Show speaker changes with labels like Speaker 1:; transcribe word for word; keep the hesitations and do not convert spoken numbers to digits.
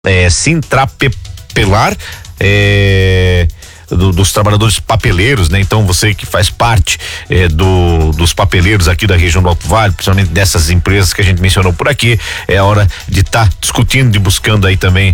Speaker 1: é, Sintrapepelar, é, Do, dos trabalhadores papeleiros, né? Então você que faz parte eh, do, dos papeleiros aqui da região do Alto Vale, principalmente dessas empresas que a gente mencionou por aqui, é hora de estar tá discutindo e buscando aí também